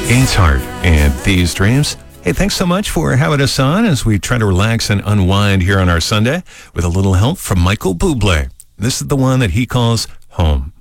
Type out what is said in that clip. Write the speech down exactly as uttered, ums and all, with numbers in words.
Gates Heart and These Dreams. Hey, thanks so much for having us on as we try to relax and unwind here on our Sunday with a little help from Michael Bublé. This is the one that he calls Home.